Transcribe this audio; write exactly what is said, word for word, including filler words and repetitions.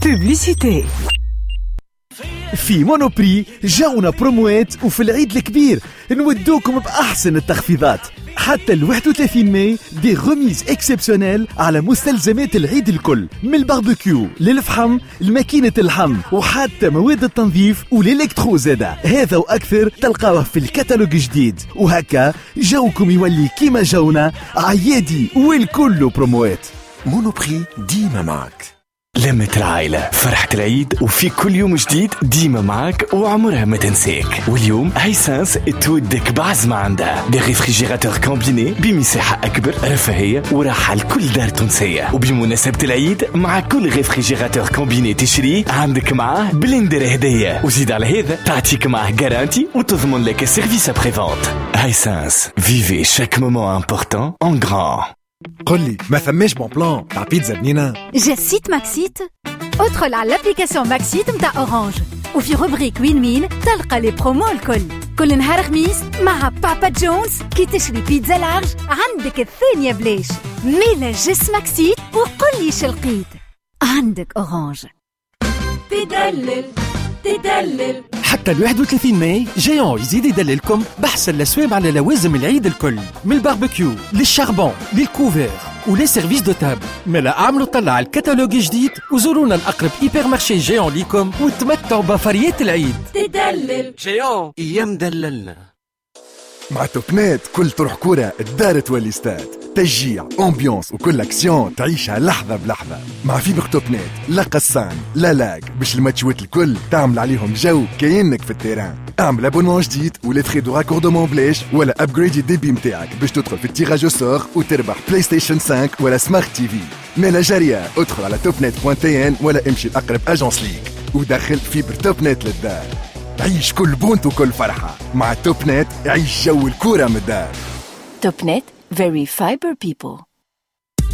بوبليسيتي. في مونوبري جاونا بروموات، وفي العيد الكبير نودوكم بأحسن التخفيضات. حتى ال واحد وثلاثين ماي دي غميز اكسبسيونيل على مستلزمات العيد الكل، من الباربيكيو للفحم لماكينة اللحم وحتى مواد التنظيف والإلكترو زادا. هذا وأكثر تلقاوه في الكتالوج جديد، وهكا جوكم يولي كيما جونا عيادي والكل بروموات. مونوبري ديما معك. لمة العائلة، فرحة العيد، وفي كل يوم جديد ديما معك وعمرها ما تنساك. واليوم هايسنس تودك بعزمة عندها دي ريفريجيراتور كومبيني بمساحة أكبر، رفاهية وراحة لكل دار تونسية. وبمناسبة العيد مع كل ريفريجيراتور كومبيني تشريه عندك معاه بلندر هدية، وزيد على هذا تعطيك معاه جارانتي وتضمن لك السيرفيس ابري فونت. هايسنس، فيفي شاك مومون امبورتون ان غران. قل لي ما ثماش بون بلان تاع بيتزا بنينه؟ جا السيت ماكسيت، ادخل على الابليكاسيون ماكسيت متاع اورانج، وفي روبريك وين مين تلقى لي برومو الكل. كل نهار خميس مع بابا جونز كي تشري بيتزا لارج عندك الثانية بلاش. ميلا جس ماكسيت وقل لي شلقيت عندك اورانج. تدلل تدلل. حتى ال واحد وثلاثين ماي جيون يزيد يدللكم بحث الأسواب على لوازم العيد الكل، من الباربيكيو للشاربون للكوفير ولي سيرفيس دو تاب. ملا اعملوا طلع على الكتالوج جديد وزورونا الأقرب هيبر مارشي جيون ليكم وتمتعوا بفريات العيد. تدلل جيون ايام دللنا مع توبنات. كل تروح كورة الدار تولي ستاد، تشجيع، امبيونس وكل اكسيون تعيشها لحظة بلحظة. مع فيبر توبنات لا قصان لا لاج باش الماتشوات الكل تعمل عليهم جو كأنك في التيران. اعمل ابونمون جديد ولا تخي دو راكوردمون بلاش ولا ابجريدي الديبي متاعك باش تدخل في التيراج او سور وتربح بلاي ستيشن خمسة ولا سمارت تي في. مالا جارية ادخل على توبنت بوان تي ان ولا امشي الأقرب اجونس ليك ودخل فيبر توبنت للدار. عيش كل بونت وكل فرحة مع توبنت. عيش جو الكورة من الدار. توبنت very fiber people.